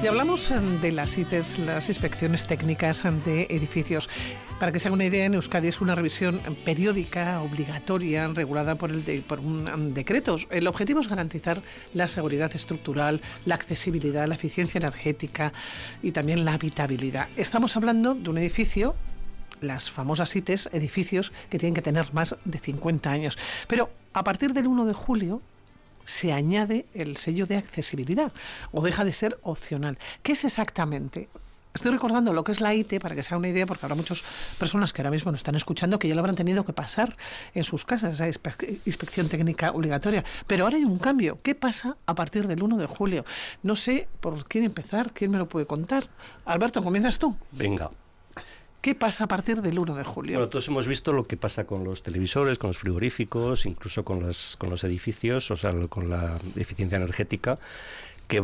Y hablamos de las ITES, las inspecciones técnicas de edificios. Para que se haga una idea, en Euskadi es una revisión periódica, obligatoria, regulada por un decreto. El objetivo es garantizar la seguridad estructural, la accesibilidad, la eficiencia energética y también la habitabilidad. Estamos hablando de un edificio, las famosas ITES, edificios que tienen que tener más de 50 años. Pero a partir del 1 de julio se añade el sello de accesibilidad o deja de ser opcional. ¿Qué es exactamente? Estoy recordando lo que es la ITE para que se haga una idea, porque habrá muchas personas que ahora mismo nos están escuchando que ya lo habrán tenido que pasar en sus casas, esa inspección técnica obligatoria. Pero ahora hay un cambio. ¿Qué pasa a partir del 1 de julio? No sé por quién empezar, quién me lo puede contar. Alberto, ¿comienzas tú? Venga. ¿Qué pasa a partir del 1 de julio? Bueno, todos hemos visto lo que pasa con los televisores, con los frigoríficos, incluso con los edificios, o sea, con la eficiencia energética, que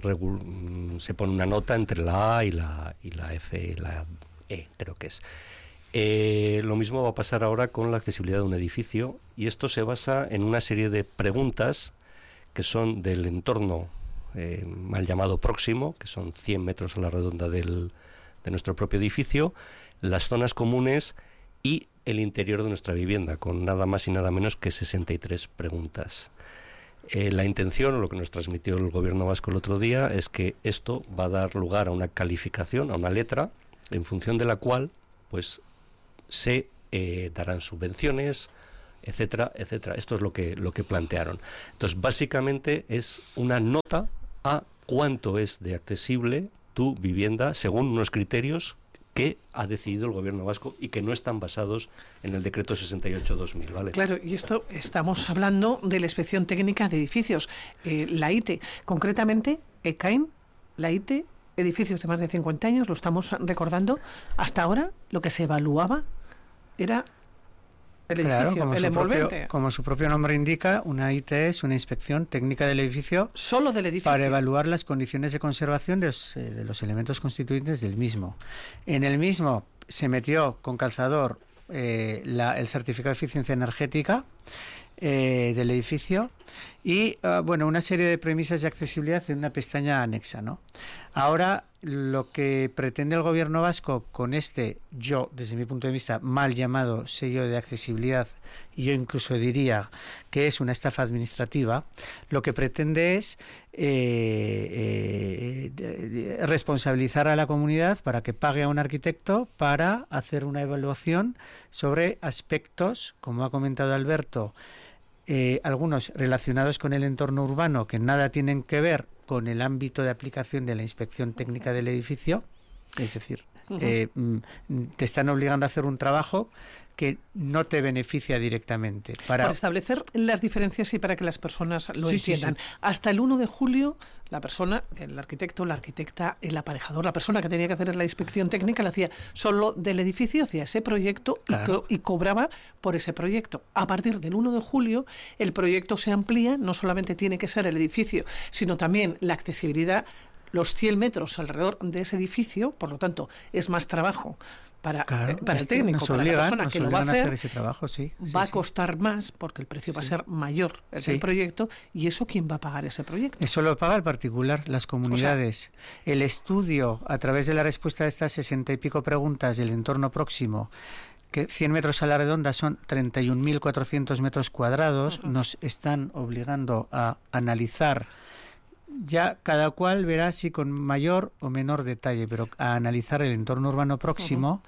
se pone una nota entre la A y la F, la E, creo que es. Lo mismo va a pasar ahora con la accesibilidad de un edificio, y esto se basa en una serie de preguntas que son del entorno mal llamado próximo, que son 100 metros a la redonda de nuestro propio edificio, las zonas comunes y el interior de nuestra vivienda, con nada más y nada menos que 63 preguntas. La intención, lo que nos transmitió el gobierno vasco el otro día, es que esto va a dar lugar a una calificación, a una letra, en función de la cual pues se darán subvenciones, etcétera, etcétera. Esto es lo que plantearon. Entonces, básicamente es una nota a cuánto es de accesible tu vivienda según unos criterios que ha decidido el gobierno vasco y que no están basados en el decreto 68/2000, ¿vale? Claro, y esto estamos hablando de la inspección técnica de edificios, la ITE, concretamente ECAIN, la ITE, edificios de más de 50 años, lo estamos recordando. Hasta ahora lo que se evaluaba era el edificio, claro, el envolvente. Como su propio nombre indica, una ITE es una inspección técnica del edificio. Solo del edificio. Para evaluar las condiciones de conservación de los elementos constituyentes del mismo. En el mismo se metió con calzador el certificado de eficiencia energética del edificio y una serie de premisas de accesibilidad en una pestaña anexa, ¿no? Ahora lo que pretende el gobierno vasco con desde mi punto de vista, mal llamado sello de accesibilidad, y yo incluso diría que es una estafa administrativa, lo que pretende es responsabilizar a la comunidad para que pague a un arquitecto para hacer una evaluación sobre aspectos, como ha comentado Alberto, algunos relacionados con el entorno urbano que nada tienen que ver con el ámbito de aplicación de la inspección técnica del edificio, es decir, te están obligando a hacer un trabajo que no te beneficia directamente. Para establecer las diferencias y para que las personas lo entiendan. Sí. Hasta el 1 de julio, la persona, el arquitecto, la arquitecta, el aparejador, la persona que tenía que hacer la inspección técnica, la hacía solo del edificio, hacía ese proyecto, claro, y cobraba por ese proyecto. A partir del 1 de julio, el proyecto se amplía, no solamente tiene que ser el edificio, sino también la accesibilidad, los 100 metros alrededor de ese edificio, por lo tanto, es más trabajo para el técnico, para la persona que lo va a hacer ese trabajo, va a costar más porque el precio va a ser mayor del proyecto. ¿Y eso quién va a pagar ese proyecto? Eso lo paga el particular, las comunidades. O sea, el estudio, a través de la respuesta de estas 60 y pico preguntas del entorno próximo, que 100 metros a la redonda son 31.400 metros cuadrados, nos están obligando a analizar. Ya cada cual verá si con mayor o menor detalle, pero a analizar el entorno urbano próximo,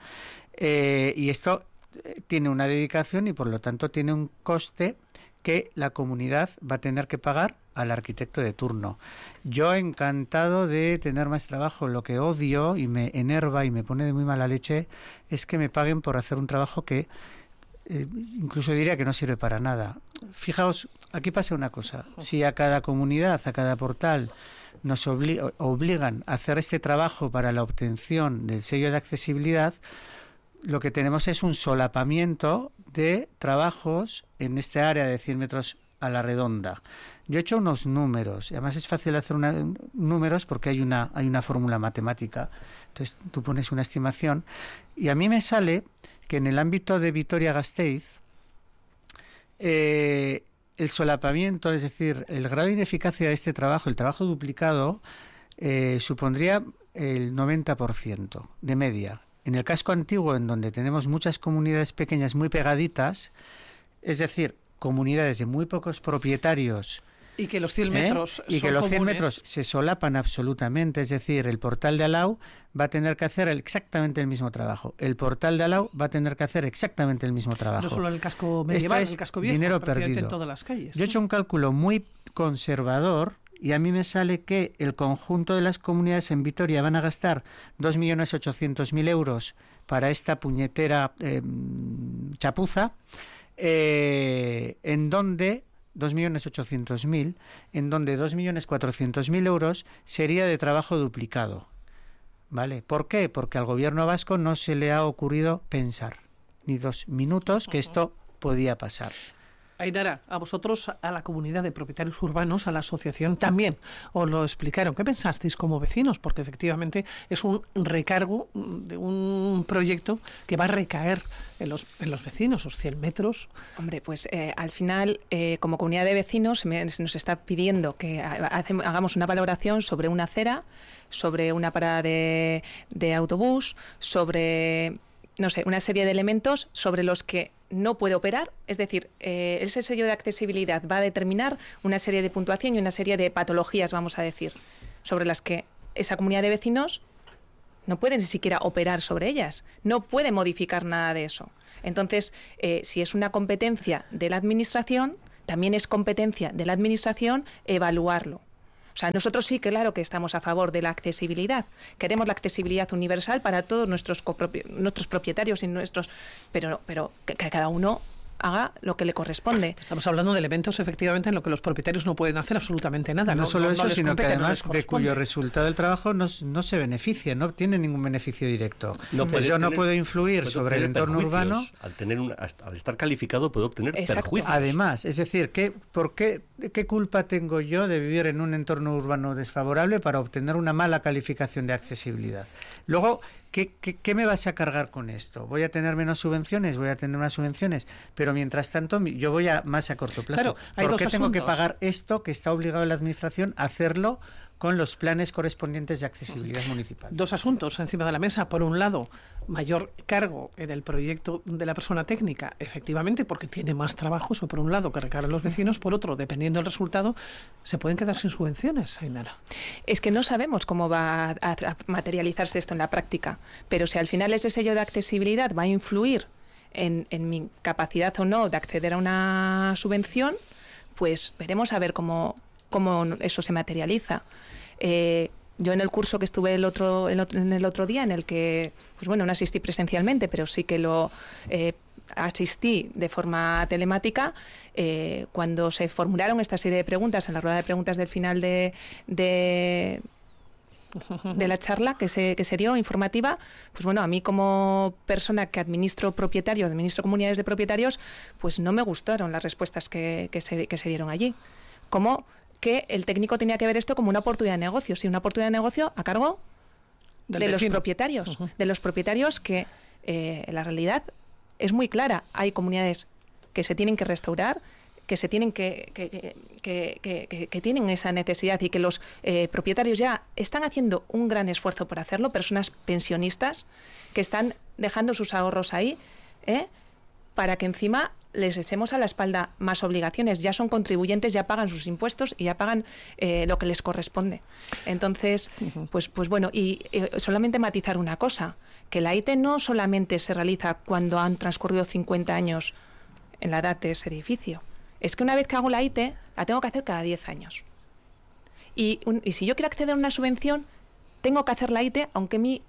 y esto tiene una dedicación y por lo tanto tiene un coste que la comunidad va a tener que pagar al arquitecto de turno. Yo encantado de tener más trabajo. Lo que odio y me enerva y me pone de muy mala leche es que me paguen por hacer un trabajo que incluso diría que no sirve para nada. Fijaos, aquí pasa una cosa. Si a cada comunidad, a cada portal nos obligan a hacer este trabajo para la obtención del sello de accesibilidad, lo que tenemos es un solapamiento de trabajos en este área de 100 metros a la redonda. Yo he hecho unos números, y además es fácil hacer números porque hay una fórmula matemática. Entonces tú pones una estimación y a mí me sale que en el ámbito de Vitoria-Gasteiz el solapamiento, es decir, el grado de ineficacia de este trabajo, el trabajo duplicado, supondría el 90% de media. En el casco antiguo, en donde tenemos muchas comunidades pequeñas muy pegaditas, es decir, comunidades de muy pocos propietarios, y que los 100 metros y son que los 100 comunes. metros se solapan absolutamente, es decir, el portal de Alau va a tener que hacer exactamente el mismo trabajo, el portal de Alau va a tener que hacer exactamente el mismo trabajo. No solo en el casco medieval, Esto es el casco viejo, dinero prácticamente perdido. en todas las calles. Yo he hecho un cálculo muy conservador y a mí me sale que el conjunto de las comunidades en Vitoria van a gastar 2.800.000 euros para esta puñetera chapuza, en donde 2.800.000, en donde 2.400.000 euros sería de trabajo duplicado. ¿Vale? ¿Por qué? Porque al gobierno vasco no se le ha ocurrido pensar ni 2 minutos que esto podía pasar. Ainara, a vosotros, a la comunidad de propietarios urbanos, a la asociación, también os lo explicaron. ¿Qué pensasteis como vecinos? Porque efectivamente es un recargo de un proyecto que va a recaer en los vecinos, los 100 metros. Hombre, pues al final, como comunidad de vecinos, se nos está pidiendo que hagamos una valoración sobre una acera, sobre una parada de autobús, sobre, no sé, una serie de elementos sobre los que no puede operar, es decir, ese sello de accesibilidad va a determinar una serie de puntuación y una serie de patologías, vamos a decir, sobre las que esa comunidad de vecinos no puede ni siquiera operar sobre ellas, no puede modificar nada de eso. Entonces, si es una competencia de la Administración, también es competencia de la Administración evaluarlo. O sea, nosotros sí, claro que estamos a favor de la accesibilidad. Queremos la accesibilidad universal para todos nuestros propietarios y nuestros, pero que cada uno haga lo que le corresponde. Estamos hablando de elementos, efectivamente, en lo que los propietarios no pueden hacer absolutamente nada. No solo eso, les sino que compete, además no de cuyo resultado del trabajo no se beneficia, no obtiene ningún beneficio directo. No pues yo no puedo influir puede sobre el entorno urbano. Al estar calificado puede obtener perjuicios. Además, es decir, ¿qué culpa tengo yo de vivir en un entorno urbano desfavorable para obtener una mala calificación de accesibilidad? Luego, ¿qué me vas a cargar con esto? ¿Voy a tener menos subvenciones? Voy a tener unas subvenciones, pero mientras tanto yo voy más a corto plazo. Claro, ¿Por qué tengo que pagar esto que está obligado la Administración a hacerlo con los planes correspondientes de accesibilidad municipal? 2 asuntos encima de la mesa. Por un lado, mayor cargo en el proyecto de la persona técnica, efectivamente, porque tiene más trabajo, eso por un lado, que recaer en los vecinos. Por otro, dependiendo del resultado, se pueden quedar sin subvenciones, Ainara. Es que no sabemos cómo va a materializarse esto en la práctica, pero si al final ese sello de accesibilidad va a influir en mi capacidad o no de acceder a una subvención, pues veremos a ver cómo eso se materializa. Yo en el curso que estuve en el otro día, en el que, pues bueno, no asistí presencialmente, pero sí que lo asistí de forma telemática, cuando se formularon esta serie de preguntas en la rueda de preguntas del final de la charla que se dio informativa, pues bueno, a mí como persona que administro comunidades de propietarios, pues no me gustaron las respuestas que se dieron allí. Como que el técnico tenía que ver esto como una oportunidad de negocio, sí, una oportunidad de negocio a cargo de los propietarios, de los propietarios que la realidad es muy clara. Hay comunidades que se tienen que restaurar, que se tienen que tienen esa necesidad y que los propietarios ya están haciendo un gran esfuerzo por hacerlo, personas pensionistas que están dejando sus ahorros ahí, para que encima les echemos a la espalda más obligaciones. Ya son contribuyentes, ya pagan sus impuestos y ya pagan lo que les corresponde. Entonces, pues bueno, y solamente matizar una cosa, que la IT no solamente se realiza cuando han transcurrido 50 años en la edad de ese edificio. Es que una vez que hago la IT, la tengo que hacer cada 10 años. Y si yo quiero acceder a una subvención, tengo que hacer la IT aunque mi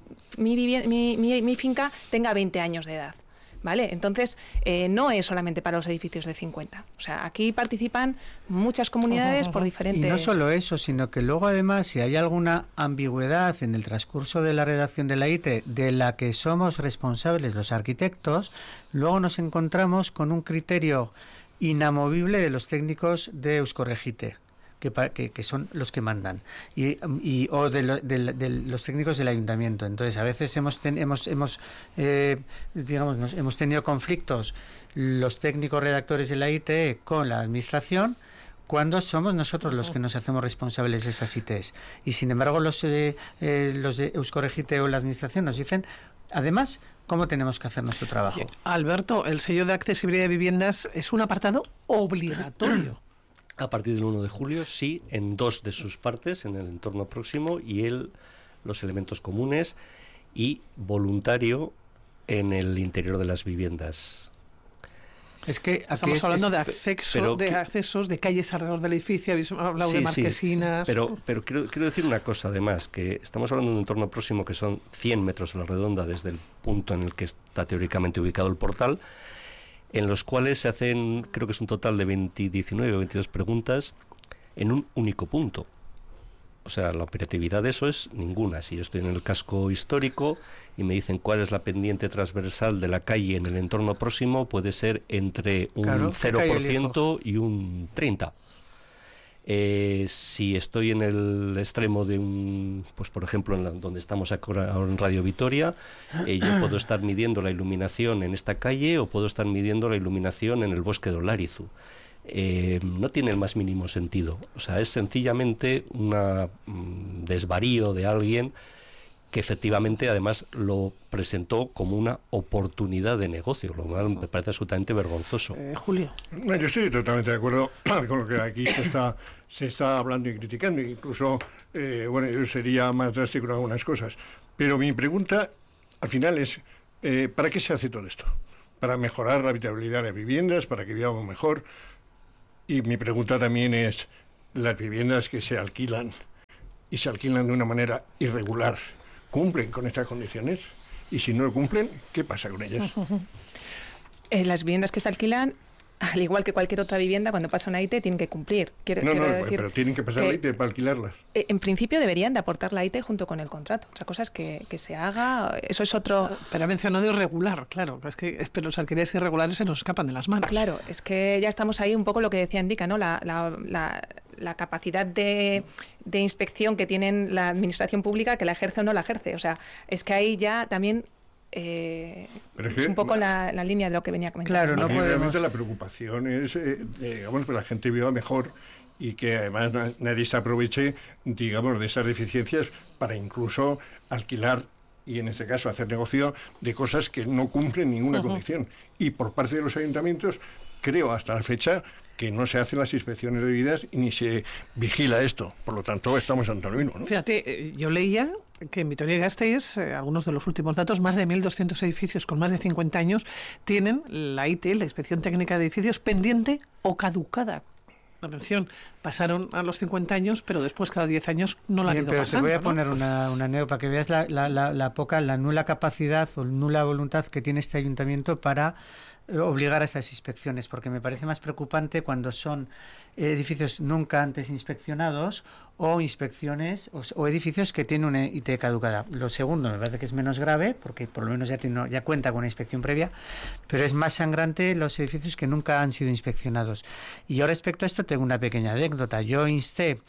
finca tenga 20 años de edad. ¿Vale? Entonces, no es solamente para los edificios de 50. O sea, aquí participan muchas comunidades por diferentes... Y no solo eso, sino que luego además, si hay alguna ambigüedad en el transcurso de la redacción de la IT de la que somos responsables los arquitectos, luego nos encontramos con un criterio inamovible de los técnicos de Euskoregite, que son los que mandan, o de los técnicos del ayuntamiento. Entonces, a veces hemos tenido conflictos los técnicos redactores de la IT con la administración, cuando somos nosotros los que nos hacemos responsables de esas ITs. Y sin embargo los de Eusko Regite o la Administración nos dicen, además, cómo tenemos que hacer nuestro trabajo. Alberto, el sello de accesibilidad de viviendas es un apartado obligatorio. A partir del 1 de julio, sí, en 2 de sus partes, en el entorno próximo y los elementos comunes, y voluntario en el interior de las viviendas. Es que estamos hablando de accesos, de calles alrededor del edificio, habéis hablado de marquesinas. Sí. Pero quiero decir una cosa, además, que estamos hablando de un entorno próximo que son 100 metros a la redonda desde el punto en el que está teóricamente ubicado el portal, en los cuales se hacen, creo que es un total de 19 o 22 preguntas en un único punto. O sea, la operatividad de eso es ninguna. Si yo estoy en el casco histórico y me dicen cuál es la pendiente transversal de la calle en el entorno próximo, puede ser entre un 0% y un 30%. Si estoy en el extremo de pues por ejemplo, donde estamos ahora en Radio Vitoria, yo puedo estar midiendo la iluminación en esta calle o puedo estar midiendo la iluminación en el bosque de Olarizu. No tiene el más mínimo sentido. O sea, es sencillamente un desvarío de alguien que efectivamente además lo presentó como una oportunidad de negocio, lo cual me parece absolutamente vergonzoso. Julio. Yo estoy totalmente de acuerdo con lo que aquí se está hablando y criticando. Incluso, yo sería más drástico en algunas cosas. Pero mi pregunta, al final, es ¿para qué se hace todo esto? ¿Para mejorar la habitabilidad de las viviendas? ¿Para que vivamos mejor? Y mi pregunta también es, las viviendas que se alquilan y se alquilan de una manera irregular, ¿cumplen con estas condiciones? Y si no lo cumplen, ¿qué pasa con ellas? Las viviendas que se alquilan, al igual que cualquier otra vivienda, cuando pasa una IT tienen que cumplir. Pero tienen que pasar la IT para alquilarlas. En principio deberían de aportar la IT junto con el contrato. Otra cosa es que se haga, eso es otro... Pero ha mencionado irregular, claro, pero los alquileres irregulares se nos escapan de las manos. Claro, es que ya estamos ahí un poco lo que decía Indica, ¿no? La capacidad de inspección que tienen la administración pública, que la ejerce o no la ejerce. O sea, es que ahí ya también... es un poco la línea de lo que venía comentando. Claro, realmente la preocupación es digamos, que la gente viva mejor y que además nadie se aproveche, digamos, de esas deficiencias para incluso alquilar y en este caso hacer negocio de cosas que no cumplen ninguna condición. Y por parte de los ayuntamientos, creo hasta la fecha que no se hacen las inspecciones debidas y ni se vigila esto. Por lo tanto, estamos ante lo mismo, ¿no? Fíjate, yo leía que en Vitoria-Gasteiz, algunos de los últimos datos, más de 1.200 edificios con más de 50 años tienen la IT, la Inspección Técnica de Edificios, pendiente o caducada. Atención, pasaron a los 50 años, pero después cada 10 años no la han ido pero pasando. te voy a poner una anécdota para que veas la nula capacidad o nula voluntad que tiene este ayuntamiento para obligar a estas inspecciones, porque me parece más preocupante cuando son edificios nunca antes inspeccionados o inspecciones o edificios que tienen una IT caducada. Lo segundo me parece que es menos grave, porque por lo menos ya cuenta con una inspección previa, pero es más sangrante los edificios que nunca han sido inspeccionados. Y yo respecto a esto tengo una pequeña anécdota. Yo insté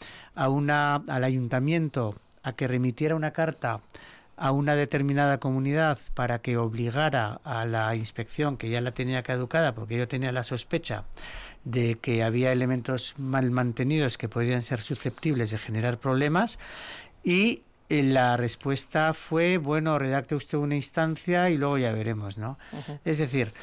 al ayuntamiento a que remitiera una carta a una determinada comunidad para que obligara a la inspección, que ya la tenía caducada, porque yo tenía la sospecha de que había elementos mal mantenidos que podrían ser susceptibles de generar problemas, y la respuesta fue, bueno, redacte usted una instancia y luego ya veremos, ¿no? Uh-huh. Es decir,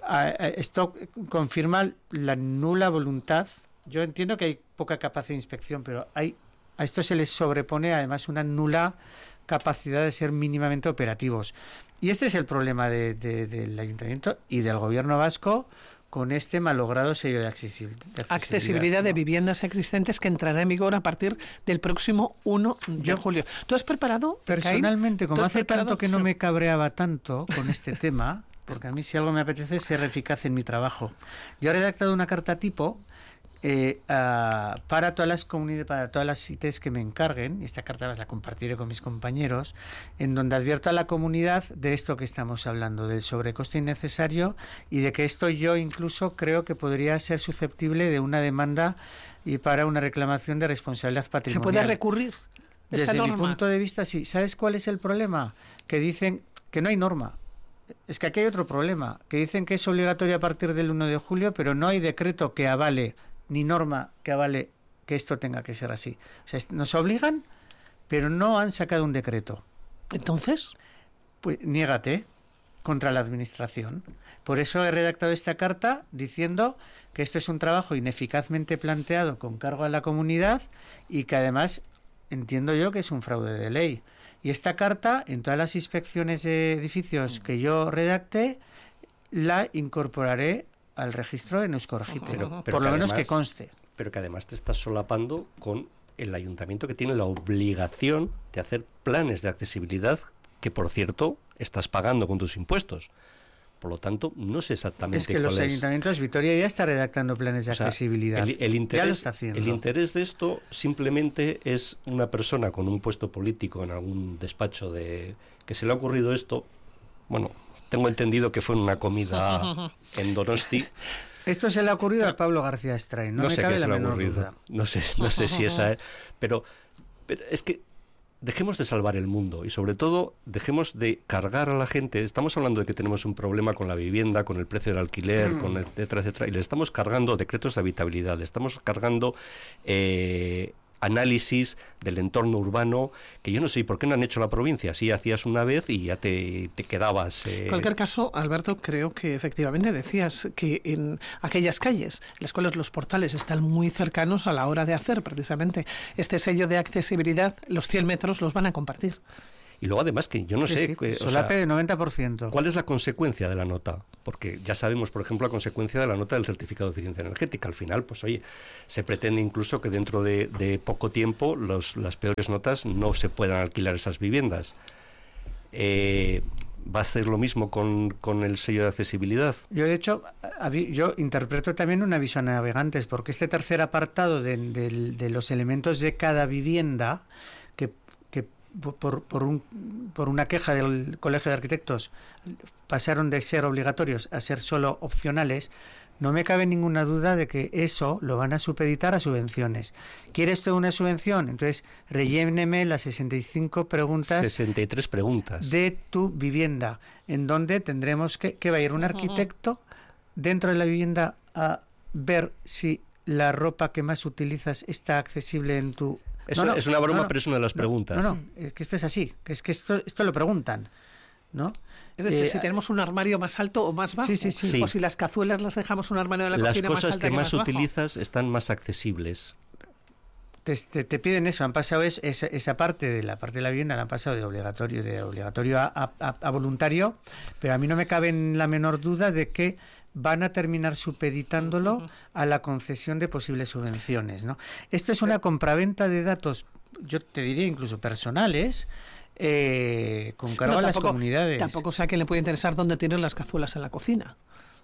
esto confirma la nula voluntad. Yo entiendo que hay poca capacidad de inspección, pero a esto se les sobrepone además una nula capacidad de ser mínimamente operativos. Y este es el problema del ayuntamiento y del gobierno vasco con este malogrado sello de accesibilidad de viviendas existentes que entrará en vigor a partir del próximo 1 de julio. ¿Tú has preparado? Personalmente, como hace tanto que no me cabreaba tanto con este tema, porque a mí si algo me apetece es ser eficaz en mi trabajo. Yo he redactado una carta tipo para todas las comunidades, para todas las ITs que me encarguen, y esta carta la compartiré con mis compañeros, en donde advierto a la comunidad de esto que estamos hablando, del sobrecoste innecesario, y de que esto yo incluso creo que podría ser susceptible de una demanda y para una reclamación de responsabilidad patrimonial. ¿Se puede recurrir esta norma? Desde mi punto de vista, sí. ¿Sabes cuál es el problema? Que dicen que no hay norma. Es que aquí hay otro problema, que dicen que es obligatorio a partir del 1 de julio, pero no hay decreto que avale ni norma que avale que esto tenga que ser así. O sea, nos obligan, pero no han sacado un decreto. Entonces, pues niégate contra la administración. Por eso he redactado esta carta diciendo que esto es un trabajo ineficazmente planteado con cargo a la comunidad y que además entiendo yo que es un fraude de ley. Y esta carta, en todas las inspecciones de edificios que yo redacte, la incorporaré al registro en Euskorregite, pero por lo menos además, que conste. Pero que además te estás solapando con el ayuntamiento, que tiene la obligación de hacer planes de accesibilidad que, por cierto, estás pagando con tus impuestos. Por lo tanto, no sé exactamente es que los ayuntamientos, Vitoria ya está redactando planes de accesibilidad. El interés, ya lo está haciendo. El interés de esto simplemente es una persona con un puesto político en algún despacho que se le ha ocurrido esto. Bueno, tengo entendido que fue en una comida en Donosti. Esto se le ha ocurrido a Pablo García Strain, no me sé cabe qué se la le ha menor ocurrido. duda. No sé si esa es, pero es que dejemos de salvar el mundo y sobre todo dejemos de cargar a la gente. Estamos hablando de que tenemos un problema con la vivienda, con el precio del alquiler, con etcétera, etcétera, y le estamos cargando decretos de habitabilidad, le estamos cargando análisis del entorno urbano, que yo no sé por qué no han hecho la provincia. Si hacías una vez y ya te quedabas... En cualquier caso, Alberto, creo que efectivamente decías que en aquellas calles, las cuales los portales están muy cercanos a la hora de hacer precisamente este sello de accesibilidad, los 100 metros los van a compartir. Y luego además que yo no sé... solape de 90%. ¿Cuál es la consecuencia de la nota? Porque ya sabemos, por ejemplo, la consecuencia de la nota del certificado de eficiencia energética. Al final, pues oye, se pretende incluso que dentro de poco tiempo las peores notas no se puedan alquilar esas viviendas. ¿Va a hacer lo mismo con el sello de accesibilidad? Yo, de hecho, yo interpreto también un aviso a navegantes, porque este tercer apartado de los elementos de cada vivienda, que por una queja del Colegio de Arquitectos pasaron de ser obligatorios a ser solo opcionales, no me cabe ninguna duda de que eso lo van a supeditar a subvenciones. ¿Quiere usted una subvención? Entonces, relléneme las 63 preguntas de tu vivienda, en donde tendremos que va a ir un arquitecto dentro de la vivienda a ver si la ropa que más utilizas está accesible en tu... Eso es una broma, pero es una de las preguntas. No, es que esto es así, que es que esto lo preguntan, ¿no? Es decir, si tenemos un armario más alto o más bajo, sí. o si las cazuelas las dejamos un armario de la cocina más alta. Las cosas que más bajo. utilizas están más accesibles. Te piden eso, han pasado esa parte de la vivienda, la han pasado de obligatorio a voluntario, pero a mí no me cabe en la menor duda de que van a terminar supeditándolo a la concesión de posibles subvenciones, ¿no? Esto es una compraventa de datos, yo te diría incluso personales, con cargo a las comunidades. Tampoco sé a quién le puede interesar dónde tienen las cazuelas en la cocina.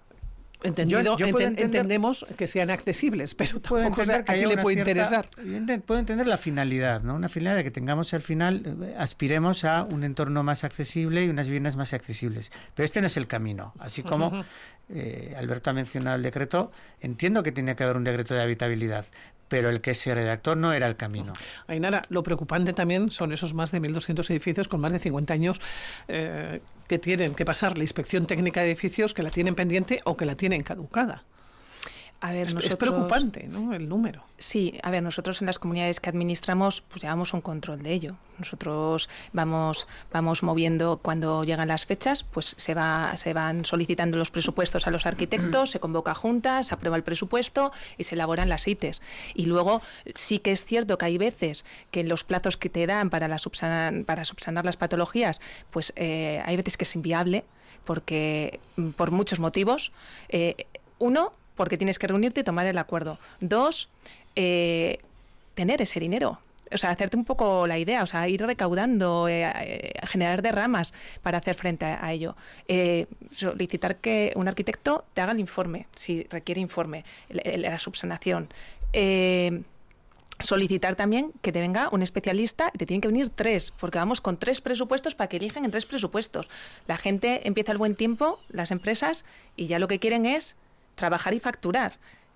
Entendemos que sean accesibles, pero tampoco sé a quién le puede interesar. Puedo entender la finalidad, ¿no? Una finalidad de que tengamos al final, aspiremos a un entorno más accesible y unas viviendas más accesibles. Pero este no es el camino. Así como Alberto ha mencionado el decreto, entiendo que tiene que haber un decreto de habitabilidad, pero el que se redactó no era el camino. Ainara, lo preocupante también son esos más de 1.200 edificios con más de 50 años que tienen que pasar la inspección técnica de edificios, que la tienen pendiente o que la tienen caducada. A ver, es preocupante, ¿no?, el número. Sí, a ver, nosotros en las comunidades que administramos pues llevamos un control de ello. Nosotros vamos moviendo cuando llegan las fechas, pues se van solicitando los presupuestos a los arquitectos, se convoca juntas, se aprueba el presupuesto y se elaboran las ITES. Y luego sí que es cierto que hay veces que en los plazos que te dan para subsanar las patologías, pues hay veces que es inviable porque por muchos motivos. Uno, porque tienes que reunirte y tomar el acuerdo. Dos, tener ese dinero. O sea, hacerte un poco la idea, o sea, ir recaudando, generar derramas para hacer frente a ello. Solicitar que un arquitecto te haga el informe, si requiere informe, la subsanación. Solicitar también que te venga un especialista, te tienen que venir 3, porque vamos con 3 presupuestos para que elijan en 3 presupuestos. La gente empieza el buen tiempo, las empresas, y ya lo que quieren es trabajar y facturar.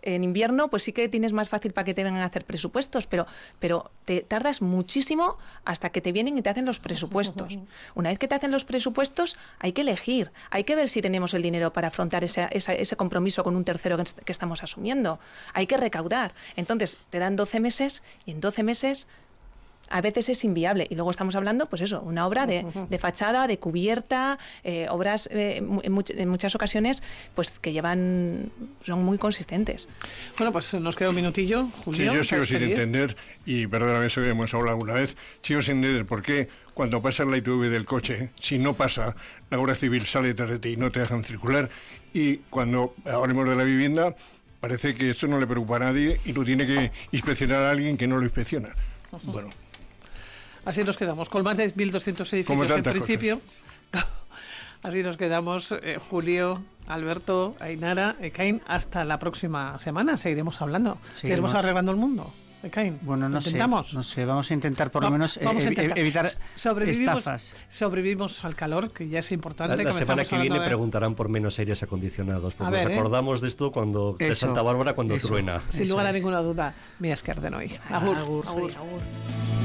En invierno, pues sí que tienes más fácil para que te vengan a hacer presupuestos, pero te tardas muchísimo hasta que te vienen y te hacen los presupuestos. Una vez que te hacen los presupuestos, hay que elegir, hay que ver si tenemos el dinero para afrontar ese compromiso con un tercero que estamos asumiendo. Hay que recaudar. Entonces, te dan 12 meses y en 12 meses a veces es inviable. Y luego estamos hablando, pues eso, una obra de fachada, de cubierta, obras en muchas ocasiones pues que son muy consistentes. Bueno, pues nos queda un minutillo, Julio. Sí, yo sigo sin entender, y perdóname, eso que hemos hablado alguna vez, sigo sin entender por qué cuando pasa la ITV del coche, si no pasa, la Guardia Civil sale tras de ti y no te dejan circular, y cuando hablemos de la vivienda, parece que esto no le preocupa a nadie y lo tiene que inspeccionar a alguien que no lo inspecciona. Bueno. Así nos quedamos, con más de 1.200 edificios en principio. Así nos quedamos, Julio, Alberto, Ainara, Ekain, hasta la próxima semana. Seguiremos hablando, seguiremos arreglando el mundo. Ekain, bueno, no sé, vamos a intentar por lo menos evitar estafas. Sobrevivimos al calor, que ya es importante. La semana que viene preguntarán por menos aires acondicionados, porque nos acordamos de esto de Santa Bárbara cuando truena. Sin lugar a ninguna duda, Mía Esquerden hoy. Agur.